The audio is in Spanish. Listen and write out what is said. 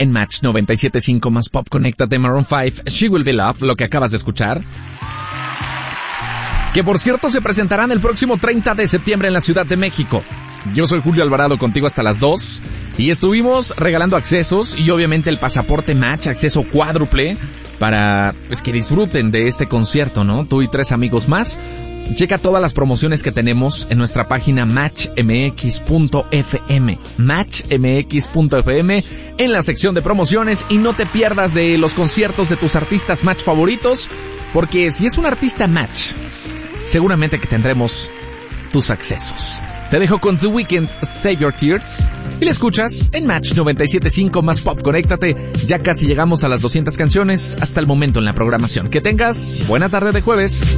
en Match 97.5 más Pop. Conéctate, Maroon 5, She Will Be Loved, lo que acabas de escuchar. Que por cierto se presentarán el próximo 30 de septiembre en la Ciudad de México. Yo soy Julio Alvarado, contigo hasta las 2. Y estuvimos regalando accesos y obviamente el pasaporte Match, acceso cuádruple, para pues que disfruten de este concierto, ¿no? Tú y 3 amigos más. Checa todas las promociones que tenemos en nuestra página matchmx.fm. Matchmx.fm en la sección de promociones, y no te pierdas de los conciertos de tus artistas Match favoritos, porque si es un artista Match, seguramente que tendremos tus accesos. Te dejo con The Weeknd, Save Your Tears, y la escuchas en Match 97.5 más Pop. Conéctate, ya casi llegamos a las 200 canciones hasta el momento en la programación. Que tengas buena tarde de jueves.